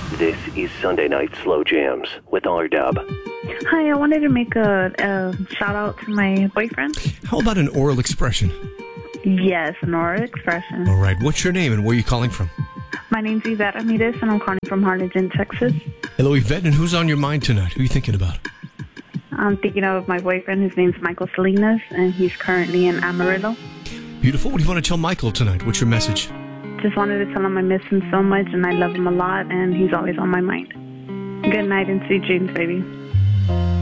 This is Sunday Night Slow Jams with R-Dub. Hi, I wanted to make a shout out to my boyfriend. How about an oral expression? Yes, an oral expression. All right. What's your name and where are you calling from? My name's Yvette Ramirez, and I'm calling from Harlingen, Texas. Hello, Yvette. And who's on your mind tonight? Who are you thinking about? I'm thinking of my boyfriend. His name's Michael Salinas, and he's currently in Amarillo. Beautiful. What do you want to tell Michael tonight? What's your message? Just wanted to tell him I miss him so much, and I love him a lot, and he's always on my mind. Good night and sweet dreams, baby.